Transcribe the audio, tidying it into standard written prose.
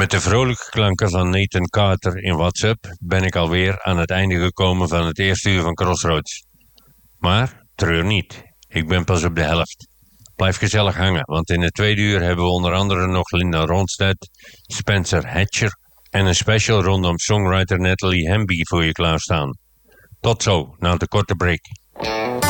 Met de vrolijke klanken van Nathan Carter in WhatsApp ben ik alweer aan het einde gekomen van het eerste uur van Crossroads. Maar treur niet, ik ben pas op de helft. Blijf gezellig hangen, want in het tweede uur hebben we onder andere nog Linda Ronstadt, Spencer Hatcher en een special rondom songwriter Natalie Hemby voor je klaarstaan. Tot zo, na de korte break.